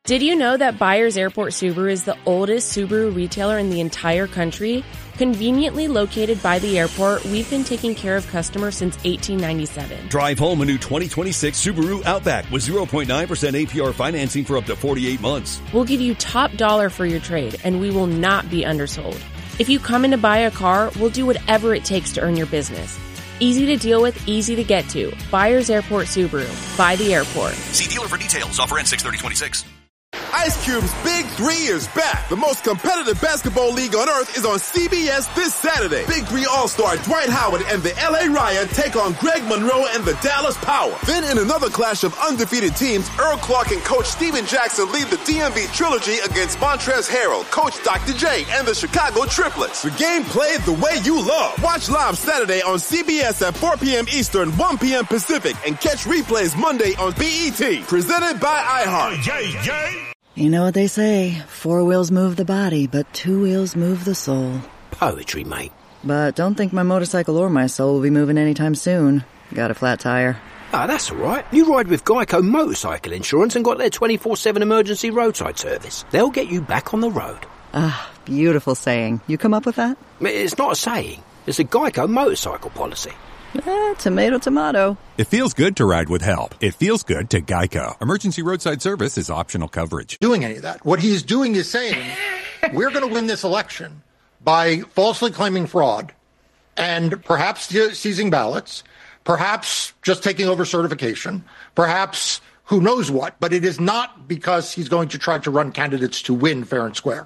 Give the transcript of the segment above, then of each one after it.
Did you know that Byers Airport Subaru is the oldest Subaru retailer in the entire country? Conveniently located by the airport, we've been taking care of customers since 1897. Drive home a new 2026 Subaru Outback with 0.9% APR financing for up to 48 months. We'll give you top dollar for your trade, and we will not be undersold. If you come in to buy a car, we'll do whatever it takes to earn your business. Easy to deal with, easy to get to. Byers Airport Subaru. By the airport. See dealer for details. Offer ends 6/30/26. Ice Cube's Big 3 is back. The most competitive basketball league on earth is on CBS this Saturday. Big 3 All-Star Dwight Howard and the LA Ryan take on Greg Monroe and the Dallas Power. Then in another clash of undefeated teams, Earl Clark and Coach Steven Jackson lead the DMV Trilogy against Montrezl Harrell, Coach Dr. J, and the Chicago Triplets. The game played the way you love. Watch live Saturday on CBS at 4 p.m. Eastern, 1 p.m. Pacific, and catch replays Monday on BET. Presented by iHeart. Yay! You know what they say, 4 wheels move the body, but 2 wheels move the soul. Poetry, mate. But don't think my motorcycle or my soul will be moving anytime soon. Got a flat tire. Ah, that's all right. You ride with Geico Motorcycle Insurance and got their 24/7 emergency roadside service. They'll get you back on the road. Ah, beautiful saying. You come up with that? It's not a saying. It's a Geico motorcycle policy. Tomato, tomato. It feels good to ride with help. It feels good to Geico. Emergency roadside service is optional coverage. Doing any of that. What he's doing is saying, we're going to win this election by falsely claiming fraud and perhaps seizing ballots, perhaps just taking over certification, perhaps who knows what, but it is not because he's going to try to run candidates to win fair and square.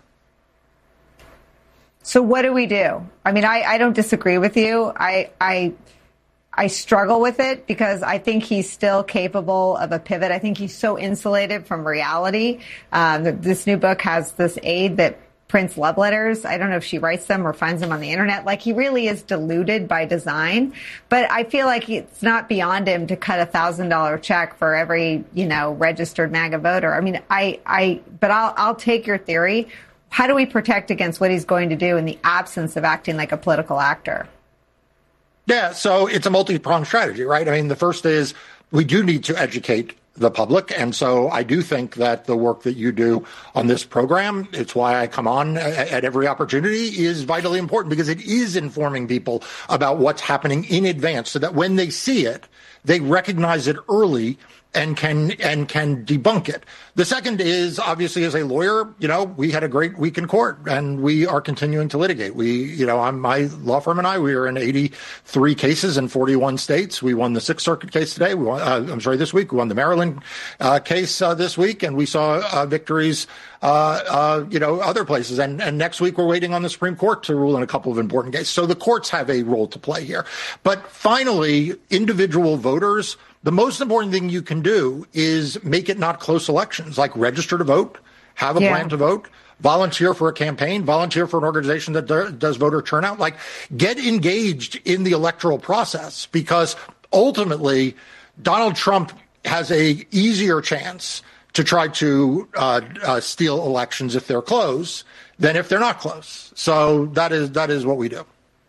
So what do we do? I mean, I don't disagree with you. I struggle with it because I think he's still capable of a pivot. I think he's so insulated from reality. This new book has this aide that prints love letters. I don't know if she writes them or finds them on the internet. Like, he really is deluded by design. But I feel like it's not beyond him to cut $1,000 check for every, registered MAGA voter. I mean, but I'll take your theory. How do we protect against what he's going to do in the absence of acting like a political actor? Yeah, so it's a multi-pronged strategy, right? I mean, the first is we do need to educate the public. And so I do think that the work that you do on this program, it's why I come on at every opportunity, is vitally important because it is informing people about what's happening in advance so that when they see it, they recognize it early and can debunk it. The second is, obviously, as a lawyer, we had a great week in court and we are continuing to litigate. My law firm and we are in 83 cases in 41 states. We won the Sixth Circuit case today. This week. We won the Maryland case this week, and we saw victories other places. And next week we're waiting on the Supreme Court to rule in a couple of important cases. So the courts have a role to play here. But finally, individual voters, the most important thing you can do is make it not close elections, like register to vote, have a plan to vote, volunteer for a campaign, volunteer for an organization that does voter turnout, like get engaged in the electoral process, because ultimately Donald Trump has a easier chance to try to steal elections if they're close than if they're not close. So that is what we do.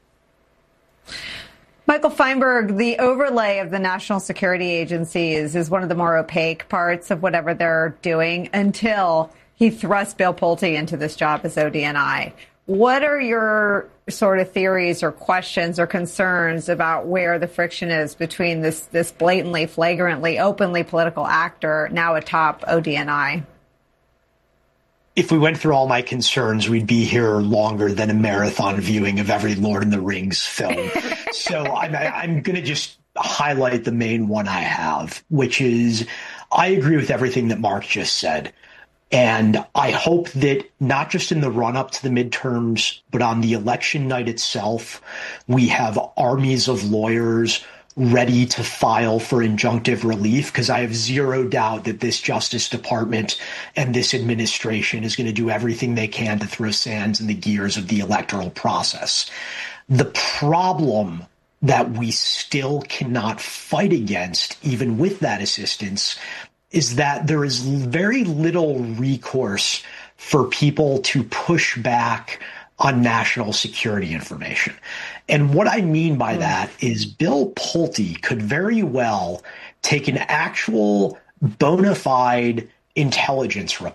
Michael Feinberg, the overlay of the national security agencies is one of the more opaque parts of whatever they're doing until he thrust Bill Pulte into this job as ODNI. What are your sort of theories or questions or concerns about where the friction is between this blatantly, flagrantly, openly political actor now atop ODNI? If we went through all my concerns, we'd be here longer than a marathon viewing of every Lord of the Rings film. So I'm going to just highlight the main one I have, which is I agree with everything that Mark just said. And I hope that not just in the run-up to the midterms, but on the election night itself, we have armies of lawyers ready to file for injunctive relief, because I have zero doubt that this Justice Department and this administration is going to do everything they can to throw sands in the gears of the electoral process. The problem that we still cannot fight against, even with that assistance, is that there is very little recourse for people to push back on national security information. And what I mean by that is Bill Pulte could very well take an actual bona fide intelligence report